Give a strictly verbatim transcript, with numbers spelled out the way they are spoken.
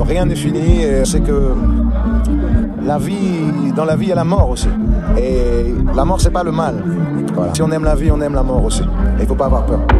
rien n'est fini. C'est que la vie, dans la vie, il y a la mort aussi. Et la mort, c'est pas le mal. Voilà. Si on aime la vie, on aime la mort aussi. Il faut pas avoir peur.